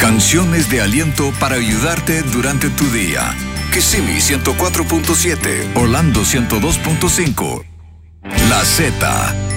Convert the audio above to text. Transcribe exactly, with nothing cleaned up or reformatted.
Canciones de aliento para ayudarte durante tu día. Kissimmee ciento cuatro punto siete, Orlando ciento dos punto cinco. La Z.